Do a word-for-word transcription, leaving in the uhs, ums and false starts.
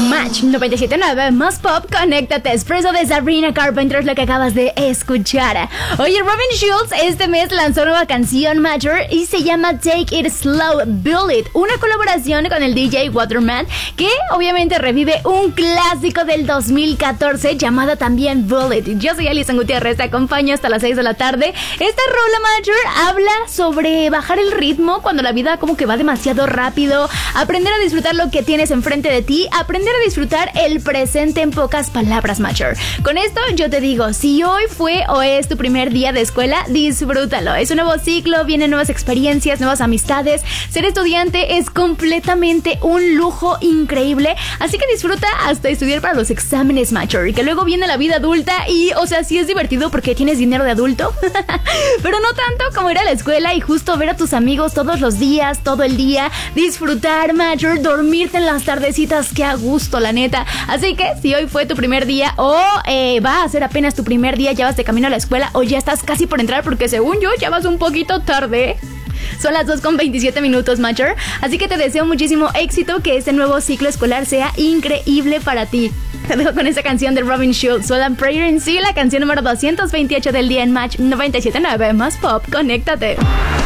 Match noventa y siete punto nueve más pop, conéctate. Expreso de Sabrina Carpenter, lo que acabas de escuchar. Oye, Robin Schulz este mes lanzó nueva canción, Matter, y se llama Take It Slow, Build It, una colaboración con el D J Waterman, que obviamente revive un clásico del dos mil catorce llamado también Build It. Yo soy Alison Gutiérrez, te acompaño hasta las seis de la tarde. Esta rola, Matter, habla sobre bajar el ritmo cuando la vida como que va demasiado rápido, aprender a disfrutar lo que tienes enfrente de ti, aprender a disfrutar el presente, en pocas palabras, Mature. Con esto yo te digo, si hoy fue o es tu primer día de escuela, disfrútalo. Es un nuevo ciclo, vienen nuevas experiencias, nuevas amistades. Ser estudiante es completamente un lujo increíble, así que disfruta hasta estudiar para los exámenes, Mature. Y que luego viene la vida adulta y, o sea, sí es divertido porque tienes dinero de adulto, pero no tanto como ir a la escuela y justo ver a tus amigos todos los días, todo el día, disfrutar, Mature, dormirte en las tardecitas, que a gusto, la neta. Así que si hoy fue tu primer día o eh, va a ser apenas tu primer día, ya vas de camino a la escuela o ya estás casi por entrar, porque según yo ya vas un poquito tarde. Son las dos con veintisiete minutos, Mature. Así que te deseo muchísimo éxito, que este nuevo ciclo escolar sea increíble para ti. Te dejo con esa canción de Robin Schulz, Soul and Prayer in Sí, la canción número doscientos veintiocho del día en Match noventa y siete punto nueve más pop. Conéctate.